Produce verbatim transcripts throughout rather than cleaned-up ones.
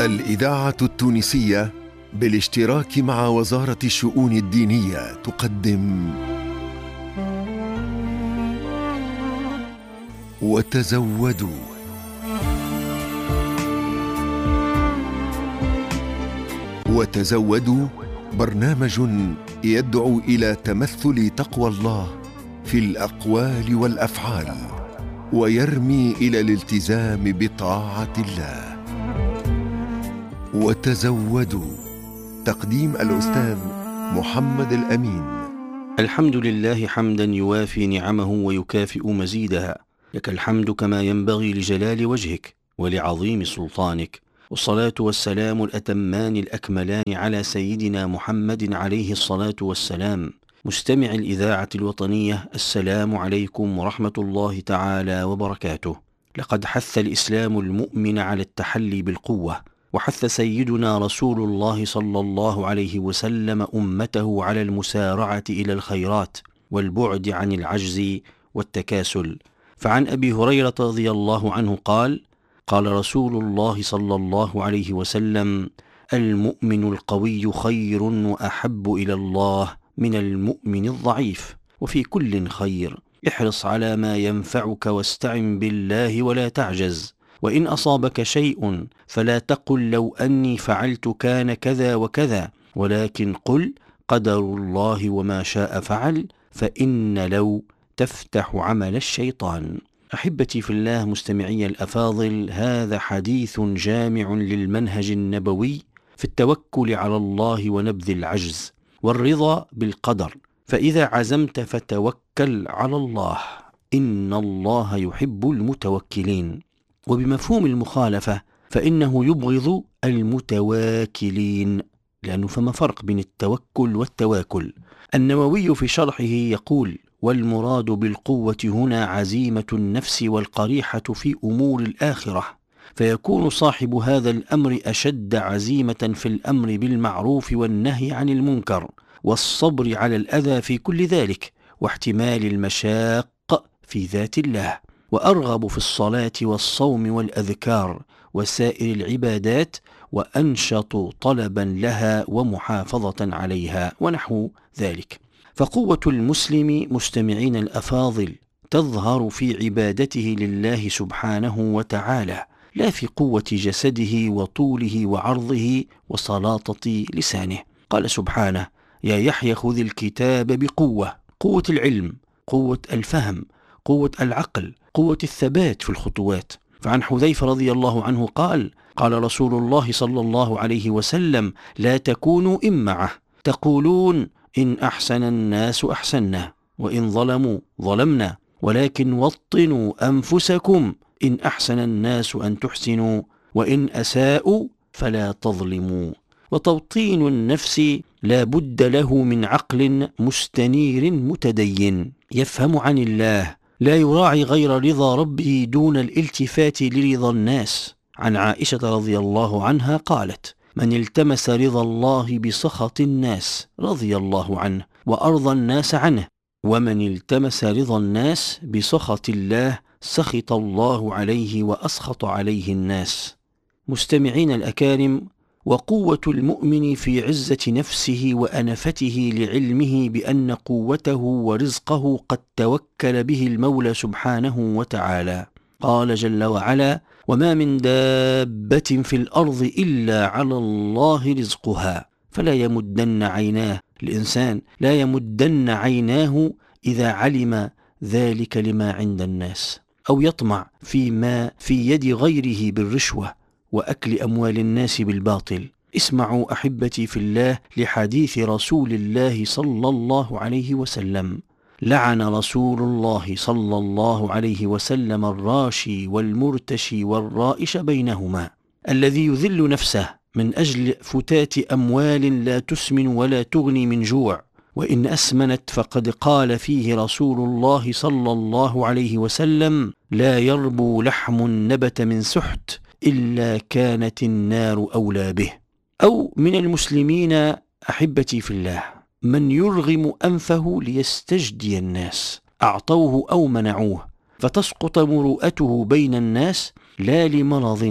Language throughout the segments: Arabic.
الإذاعة التونسية بالاشتراك مع وزارة الشؤون الدينية تقدم وتزودوا. وتزودوا برنامج يدعو إلى تمثل تقوى الله في الأقوال والأفعال، ويرمي إلى الالتزام بطاعة الله. وتزودوا. تقديم الأستاذ محمد الأمين. الحمد لله حمدا يوافي نعمه ويكافئ مزيدها، لك الحمد كما ينبغي لجلال وجهك ولعظيم سلطانك، والصلاة والسلام الأتمان الأكملان على سيدنا محمد عليه الصلاة والسلام. مستمع الإذاعة الوطنية، السلام عليكم ورحمة الله تعالى وبركاته. لقد حث الإسلام المؤمن على التحلي بالقوة، وحث سيدنا رسول الله صلى الله عليه وسلم أمته على المسارعة إلى الخيرات والبعد عن العجز والتكاسل. فعن أبي هريرة رضي الله عنه قال: قال رسول الله صلى الله عليه وسلم: المؤمن القوي خير وأحب إلى الله من المؤمن الضعيف، وفي كل خير، احرص على ما ينفعك واستعن بالله ولا تعجز، وإن أصابك شيء فلا تقل لو أني فعلت كان كذا وكذا، ولكن قل قدر الله وما شاء فعل، فإن لو تفتح عمل الشيطان. أحبتي في الله مستمعي الأفاضل، هذا حديث جامع للمنهج النبوي في التوكل على الله ونبذ العجز والرضا بالقدر. فإذا عزمت فتوكل على الله، إن الله يحب المتوكلين. وبمفهوم المخالفة فإنه يبغض المتواكلين، لأنه فما فرق بين التوكل والتواكل. النووي في شرحه يقول: والمراد بالقوة هنا عزيمة النفس والقريحة في أمور الآخرة، فيكون صاحب هذا الأمر أشد عزيمة في الأمر بالمعروف والنهي عن المنكر، والصبر على الأذى في كل ذلك، واحتمال المشاق في ذات الله، وأرغب في الصلاة والصوم والأذكار وسائر العبادات، وأنشط طلبا لها ومحافظة عليها ونحو ذلك. فقوة المسلم مستمعين الأفاضل تظهر في عبادته لله سبحانه وتعالى، لا في قوة جسده وطوله وعرضه وسلاطة لسانه. قال سبحانه: يا يحيى خذ الكتاب بقوة، قوة العلم، قوة الفهم، قوة العقل، قوة الثبات في الخطوات. فعن حذيفة رضي الله عنه قال: قال رسول الله صلى الله عليه وسلم: لا تكونوا إمعة تقولون إن أحسن الناس أحسنا، وإن ظلموا ظلمنا، ولكن وطنوا أنفسكم، إن أحسن الناس أن تحسنوا، وإن أساءوا فلا تظلموا. وتوطين النفس لا بد له من عقل مستنير متدين يفهم عن الله، لا يراعي غير رضا ربه دون الالتفات لرضا الناس. عن عائشة رضي الله عنها قالت: من التمس رضا الله بسخط الناس رضي الله عنه وأرضى الناس عنه، ومن التمس رضا الناس بسخط الله سخط الله عليه وأسخط عليه الناس. مستمعين الأكارم، وقوة المؤمن في عزة نفسه وأنفته لعلمه بأن قوته ورزقه قد توكل به المولى سبحانه وتعالى. قال جل وعلا: وما من دابة في الأرض إلا على الله رزقها. فلا يمدن عيناه الإنسان لا يمدن عيناه إذا علم ذلك لما عند الناس، أو يطمع فيما في يد غيره بالرشوة وأكل أموال الناس بالباطل. اسمعوا أحبتي في الله لحديث رسول الله صلى الله عليه وسلم: لعن رسول الله صلى الله عليه وسلم الراشي والمرتشي والرائش بينهما، الذي يذل نفسه من أجل فتات أموال لا تسمن ولا تغني من جوع، وإن أسمنت فقد قال فيه رسول الله صلى الله عليه وسلم: لا يربو لحم نبت من سحت إلا كانت النار أولى به. أو من المسلمين أحبتي في الله من يرغم أنفه ليستجدي الناس، أعطوه أو منعوه، فتسقط مروءته بين الناس لا لمرض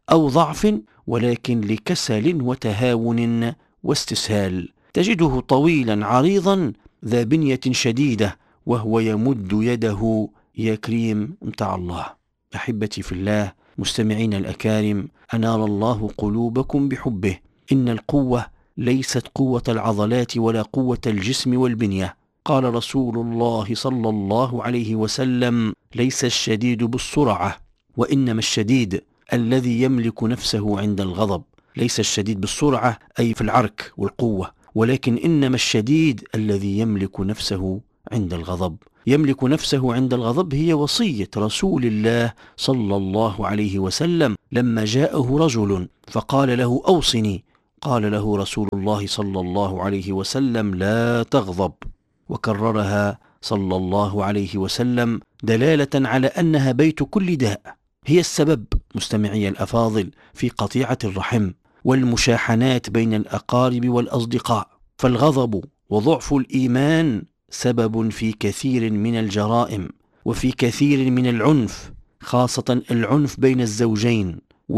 أو ضعف، ولكن لكسل وتهاون واستسهال. تجده طويلا عريضا ذا بنية شديدة وهو يمد يده يا كريم متاع الله. أحبتي في الله، مستمعين الأكارم، أنار الله قلوبكم بحبه. إن القوة ليست قوة العضلات ولا قوة الجسم والبنية. قال رسول الله صلى الله عليه وسلم: ليس الشديد بالسرعة، وإنما الشديد الذي يملك نفسه عند الغضب. ليس الشديد بالسرعة أي في العرك والقوة، ولكن إنما الشديد الذي يملك نفسه عند الغضب. يملك نفسه عند الغضب هي وصية رسول الله صلى الله عليه وسلم لما جاءه رجل فقال له: أوصني. قال له رسول الله صلى الله عليه وسلم: لا تغضب. وكررها صلى الله عليه وسلم دلالة على أنها بيت كل داء. هي السبب مستمعي الأفاضل في قطيعة الرحم والمشاحنات بين الأقارب والأصدقاء. فالغضب وضعف الإيمان سبب في كثير من الجرائم وفي كثير من العنف، خاصة العنف بين الزوجين.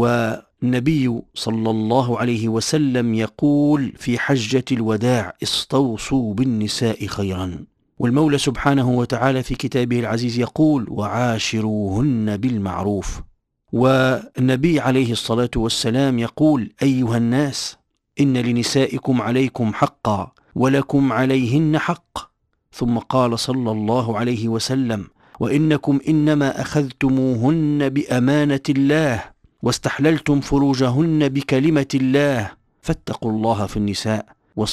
والنبي صلى الله عليه وسلم يقول في حجة الوداع: استوصوا بالنساء خيرا. والمولى سبحانه وتعالى في كتابه العزيز يقول: وعاشروهن بالمعروف. والنبي عليه الصلاة والسلام يقول: أيها الناس، إن لنسائكم عليكم حقا ولكم عليهن حق. ثم قال صلى الله عليه وسلم: وإنكم إنما أخذتموهن بأمانة الله واستحللتم فروجهن بكلمة الله، فاتقوا الله في النساء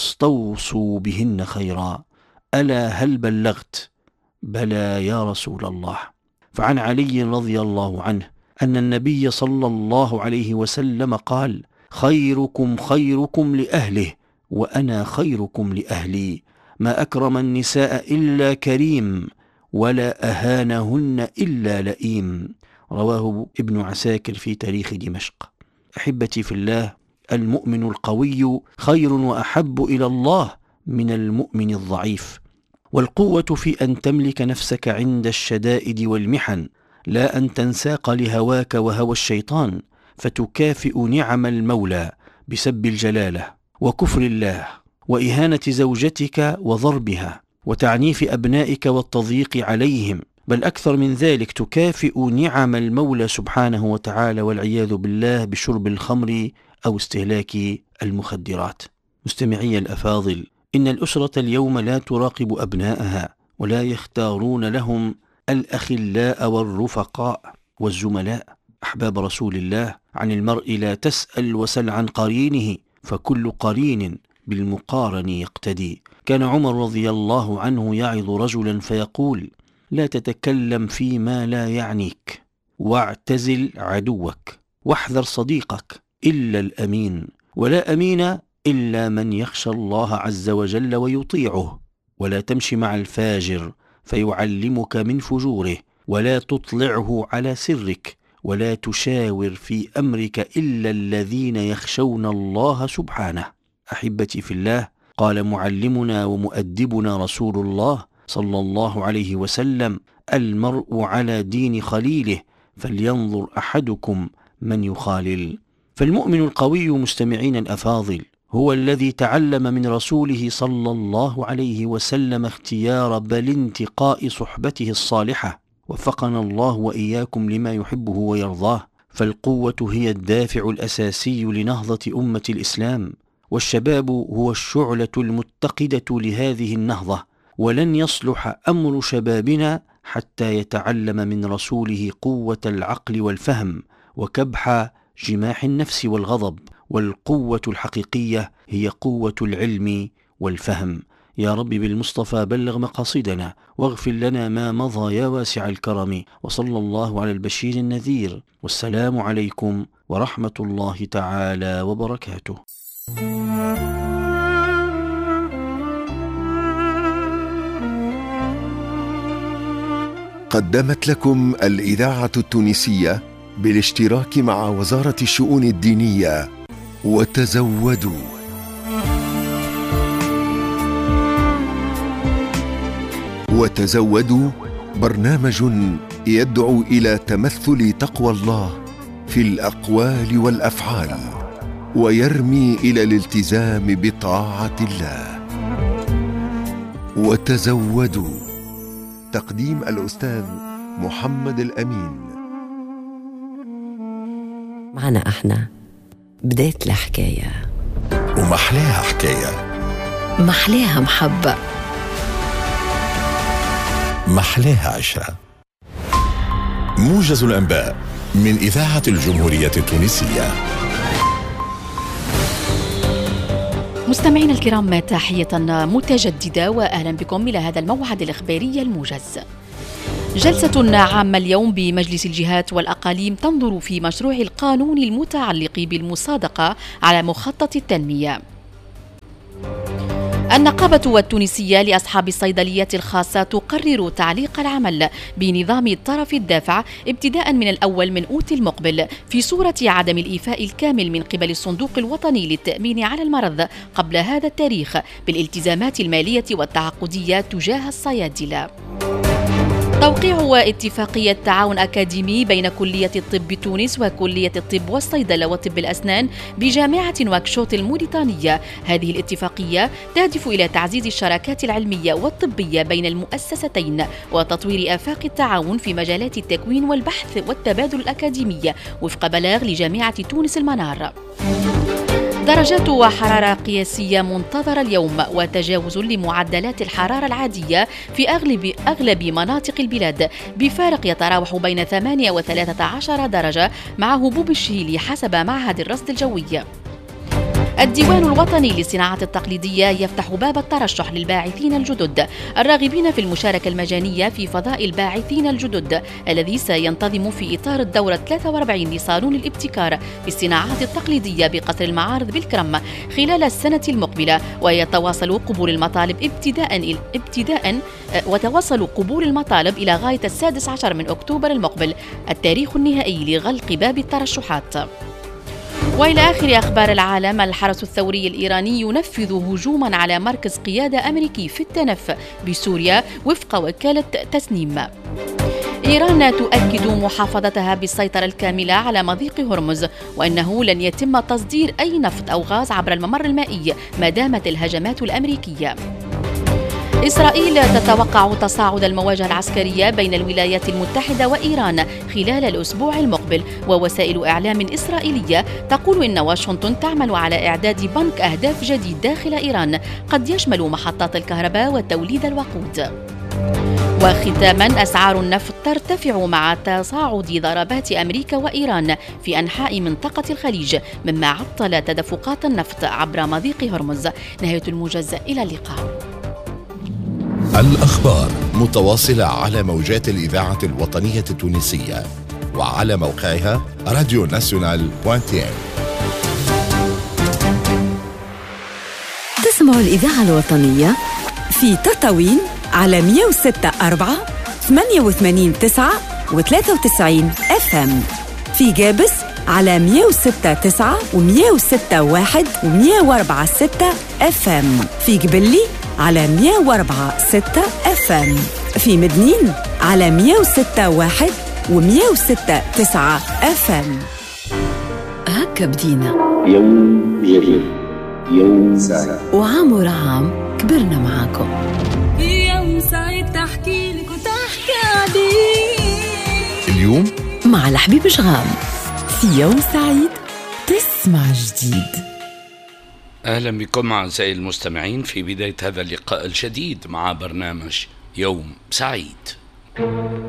واستوصوا بهن خيرا. ألا هل بلغت؟ بلى يا رسول الله. فعن علي رضي الله عنه أن النبي صلى الله عليه وسلم قال: خيركم خيركم لأهله وأنا خيركم لأهلي، ما أكرم النساء إلا كريم ولا أهانهن إلا لئيم. رواه ابن عساكر في تاريخ دمشق. أحبتي في الله، المؤمن القوي خير وأحب إلى الله من المؤمن الضعيف. والقوة في أن تملك نفسك عند الشدائد والمحن، لا أن تنساق لهواك وهوى الشيطان فتكافئ نعم المولى بسب الجلالة وكفر الله وإهانة زوجتك وضربها وتعنيف أبنائك والتضييق عليهم، بل أكثر من ذلك تكافئ نعم المولى سبحانه وتعالى والعياذ بالله بشرب الخمر أو استهلاك المخدرات. مستمعي الأفاضل، إن الأسرة اليوم لا تراقب أبنائها ولا يختارون لهم الأخلاء والرفقاء والزملاء. أحباب رسول الله، عن المرء لا تسأل وسل عن قرينه، فكل قرين بالمقارن يقتدي. كان عمر رضي الله عنه يعظ رجلا فيقول: لا تتكلم فيما لا يعنيك، واعتزل عدوك، واحذر صديقك إلا الأمين، ولا أمين إلا من يخشى الله عز وجل ويطيعه، ولا تمشي مع الفاجر فيعلمك من فجوره، ولا تطلعه على سرك، ولا تشاور في أمرك إلا الذين يخشون الله سبحانه. أحبتي في الله، قال معلمنا ومؤدبنا رسول الله صلى الله عليه وسلم: المرء على دين خليله، فلينظر أحدكم من يخالل. فالمؤمن القوي مستمعين الأفاضل هو الذي تعلم من رسوله صلى الله عليه وسلم اختيار بل انتقاء صحبته الصالحة، وفقنا الله وإياكم لما يحبه ويرضاه. فالقوة هي الدافع الأساسي لنهضة أمة الإسلام، والشباب هو الشعلة المتقدة لهذه النهضة، ولن يصلح أمر شبابنا حتى يتعلم من رسوله قوة العقل والفهم وكبح جماح النفس والغضب. والقوة الحقيقية هي قوة العلم والفهم. يا رب بالمصطفى بلغ مقاصدنا واغفر لنا ما مضى يا واسع الكرم، وصلى الله على البشير النذير، والسلام عليكم ورحمة الله تعالى وبركاته. قدمت لكم الإذاعة التونسية بالاشتراك مع وزارة الشؤون الدينية وتزودوا. وتزودوا برنامج يدعو إلى تمثل تقوى الله في الأقوال والأفعال، ويرمي إلى الالتزام بطاعة الله. وتزودوا. تقديم الأستاذ محمد الأمين. معنا احنا بداية الحكاية، ومحلاها حكاية، محلاها محبة، محلاها عشرة. موجز الأنباء من إذاعة الجمهورية التونسية. مستمعينا الكرام، تحية متجددة وأهلا بكم إلى هذا الموعد الإخباري الموجز. جلسة عامة اليوم بمجلس الجهات والأقاليم تنظر في مشروع القانون المتعلق بالمصادقة على مخطط التنمية. النقابة التونسية لأصحاب الصيدليات الخاصة تقرر تعليق العمل بنظام الطرف الدافع ابتداء من الأول من أوت المقبل في صورة عدم الإيفاء الكامل من قبل الصندوق الوطني للتأمين على المرض قبل هذا التاريخ بالالتزامات المالية والتعاقدية تجاه الصيادلة. توقيع اتفاقية تعاون أكاديمي بين كلية الطب تونس وكلية الطب والصيدلة وطب الأسنان بجامعة نواكشوط الموريتانية. هذه الاتفاقية تهدف إلى تعزيز الشراكات العلمية والطبية بين المؤسستين وتطوير آفاق التعاون في مجالات التكوين والبحث والتبادل الأكاديمي وفق بلاغ لجامعة تونس المنار. درجات وحرارة قياسية منتظرة اليوم وتجاوز لمعدلات الحرارة العادية في أغلب أغلب مناطق البلاد بفارق يتراوح بين ثمانية وثلاثة عشر درجة مع هبوب الشهيل حسب معهد الرصد الجوي. الديوان الوطني للصناعة التقليدية يفتح باب الترشح للباعثين الجدد الراغبين في المشاركة المجانية في فضاء الباعثين الجدد الذي سينتظم في إطار الدورة ثلاثة وأربعين لصالون الابتكار في الصناعات التقليدية بقصر المعارض بالكرم خلال السنة المقبلة. ويتواصل قبول المطالب ابتداء ابتداء وتواصل قبول المطالب إلى غاية السادس عشر من أكتوبر المقبل التاريخ النهائي لغلق باب الترشحات. وإلى آخر أخبار العالم، الحرس الثوري الإيراني ينفذ هجوما على مركز قيادة أمريكي في التنف بسوريا وفق وكالة تسنيم. إيران تؤكد محافظتها بالسيطرة الكاملة على مضيق هرمز وأنه لن يتم تصدير أي نفط أو غاز عبر الممر المائي ما دامت الهجمات الأمريكية. إسرائيل تتوقع تصاعد المواجهة العسكرية بين الولايات المتحدة وإيران خلال الأسبوع المقبل، ووسائل إعلام إسرائيلية تقول إن واشنطن تعمل على إعداد بنك أهداف جديد داخل إيران قد يشمل محطات الكهرباء وتوليد الوقود. وختاما، أسعار النفط ترتفع مع تصاعد ضربات أمريكا وإيران في أنحاء منطقة الخليج مما عطل تدفقات النفط عبر مضيق هرمز. نهاية الموجز، إلى اللقاء. الأخبار متواصلة على موجات الإذاعة الوطنية التونسية وعلى موقعها راديو ناسيونال دوت ام. تسمع الإذاعة الوطنية في تطاوين على مية وستة أربعة ثمانية وثمانين تسعة وثلاثة وتسعين اف ام، في جابس على مية وستة تسعة ومية وستة واحد ومية وأربعة ستة اف ام، في قبلي على مية وأربعة ستة اف ام، في مدنين على مية وستة واحد ومية وستة تسعة اف ام. هكا بدينا يوم جديد، يوم سعيد، وعام عام كبرنا معاكم. يوم سعيد تحكي لك وتحكي عليك. اليوم مع الحبيب شغام في يوم سعيد تسمع جديد. أهلا بكم أعزائي المستمعين في بداية هذا اللقاء الجديد مع برنامج يوم سعيد.